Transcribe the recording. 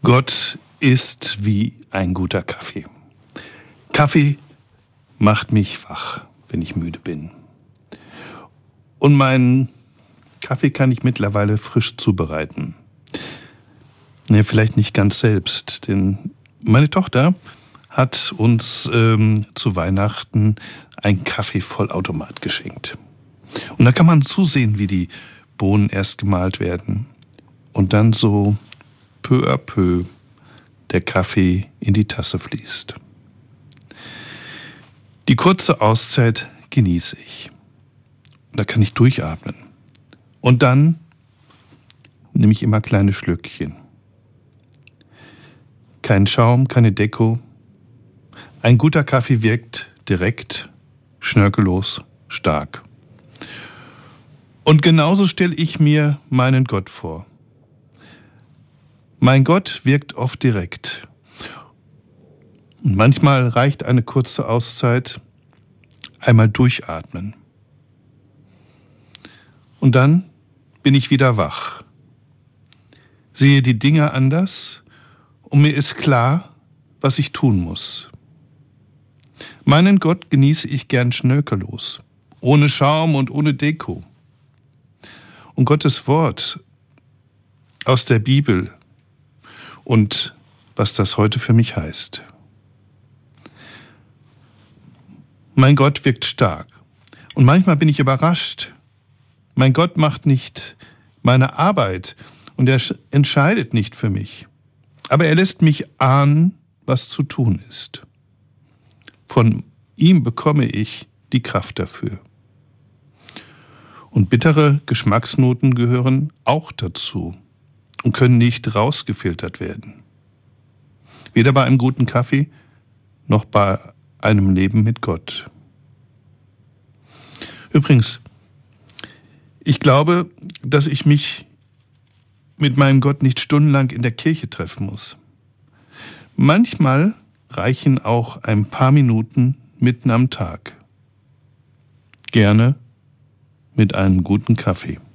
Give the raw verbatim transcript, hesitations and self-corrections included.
Gott ist wie ein guter Kaffee. Kaffee macht mich wach, wenn ich müde bin. Und meinen Kaffee kann ich mittlerweile frisch zubereiten. Ja, vielleicht nicht ganz selbst, denn meine Tochter hat uns ähm, zu Weihnachten ein Kaffeevollautomat geschenkt. Und da kann man zusehen, wie die Bohnen erst gemahlen werden und dann so peu à peu der Kaffee in die Tasse fließt. Die kurze Auszeit genieße ich. Da kann ich durchatmen. Und dann nehme ich immer kleine Schlückchen. Kein Schaum, keine Deko. Ein guter Kaffee wirkt direkt, schnörkellos, stark. Und genauso stelle ich mir meinen Gott vor. Mein Gott wirkt oft direkt. Und manchmal reicht eine kurze Auszeit, einmal durchatmen. Und dann bin ich wieder wach. Sehe die Dinge anders und mir ist klar, was ich tun muss. Meinen Gott genieße ich gern schnörkellos, ohne Schaum und ohne Deko. Und Gottes Wort aus der Bibel und was das heute für mich heißt. Mein Gott wirkt stark. Und manchmal bin ich überrascht. Mein Gott macht nicht meine Arbeit und er entscheidet nicht für mich. Aber er lässt mich ahnen, was zu tun ist. Von ihm bekomme ich die Kraft dafür. Und bittere Geschmacksnoten gehören auch dazu und können nicht rausgefiltert werden. Weder bei einem guten Kaffee noch bei einem Leben mit Gott. Übrigens, ich glaube, dass ich mich mit meinem Gott nicht stundenlang in der Kirche treffen muss. Manchmal reichen auch ein paar Minuten mitten am Tag. Gerne mit einem guten Kaffee.